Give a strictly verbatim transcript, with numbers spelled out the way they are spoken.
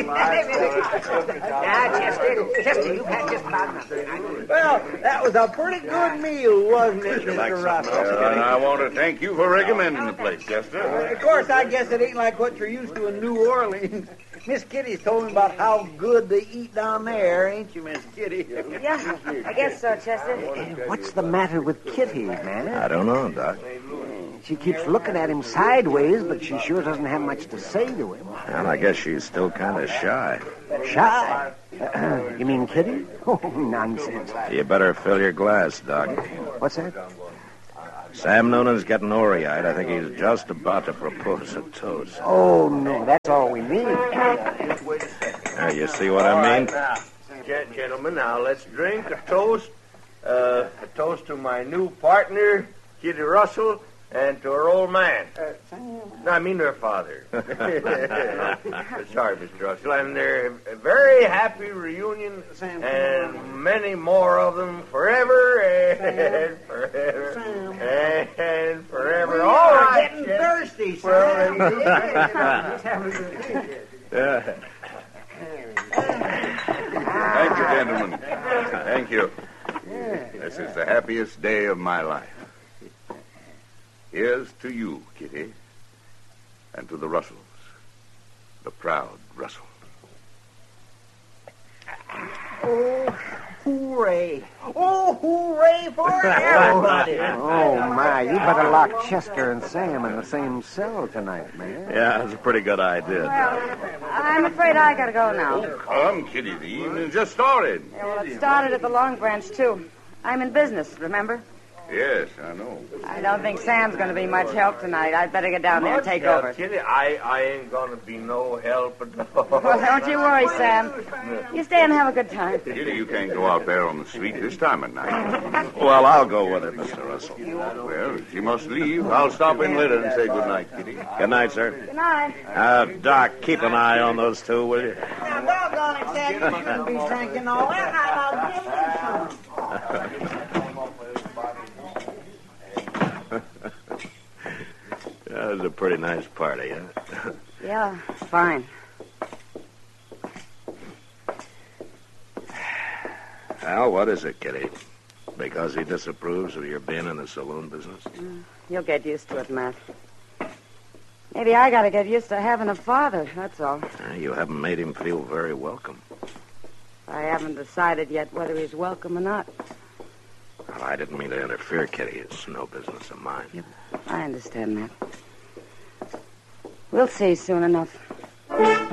Now, Chester, Chester, you've had just about enough. Well, that was a pretty good meal, wasn't it, Like Mister Russell? uh, and I want to thank you for recommending the place, Chester. Of course, I guess it ain't like what you're used to in New Orleans. Miss Kitty's told me about how good they eat down there, ain't you, Miss Kitty? Yeah, I guess so, Chester. What's the matter with Kitty, man? I don't know, Doc. She keeps looking at him sideways, but she sure doesn't have much to say to him. Well, I guess she's still kind of shy. Shy? You mean Kitty? Oh, nonsense. You better fill your glass, Doc. What's that? Sam Noonan's getting ory-eyed. I think he's just about to propose a toast. Oh, no, that's all we need. Now, you see what I mean? Now, gentlemen, now let's drink a toast. Uh, a toast to my new partner, Kitty Russell, and to her old man. No, I mean her father. Sorry, Mister Russell. And their very happy reunion, and many more of them forever and forever and forever. All right, Getting thirsty, Well, Yeah. Thank you, gentlemen. Thank you. This is the happiest day of my life. Here's to you, Kitty, and to the Russells, the proud Russells. Oh, hooray. Oh, hooray for everybody. Oh, my, you better lock Chester and Sam in the same cell tonight, man. Yeah, that's a pretty good idea. Well, I'm afraid I gotta go now. Oh, come, Kitty. The evening just started. Yeah, well, it started at the Long Branch, too. I'm in business, remember? Yes, I know. I don't think Sam's going to be much help tonight. I'd better get down there and take help, over. Kitty, I, I ain't going to be no help at all. Well, don't you worry, Sam. You stay and have a good time. Kitty, you can't go out there on the street this time of night. Well, I'll go with it, Mister Russell. Well, if she must leave, I'll stop in later and say good night, Kitty. Good night, sir. Good night. Uh, Doc, keep an eye on those two, will you? Now, doggone it, Sam, you shouldn't be drinking all that. Now, give me some. That was a pretty nice party, huh? Yeah, fine. Well, what is it, Kitty? Because he disapproves of your being in the saloon business? Mm, you'll get used to it, Matt. Maybe I got to get used to having a father, that's all. Uh, you haven't made him feel very welcome. I haven't decided yet whether he's welcome or not. Well, I didn't mean to interfere, Kitty. It's no business of mine. Yep, I understand that. We'll see soon enough.